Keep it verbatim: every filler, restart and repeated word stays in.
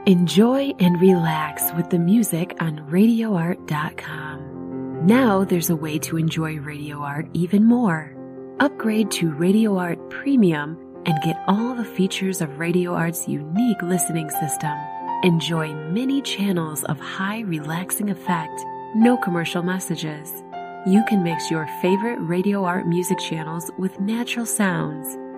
Enjoy and relax with the music on radio art dot com. Now there's a way to enjoy Radio Art even more. Upgrade to Radio Art Premium and get all the features of Radio Art's unique listening system. Enjoy many channels of high relaxing effect, no commercial messages. You can mix your favorite Radio Art music channels with natural sounds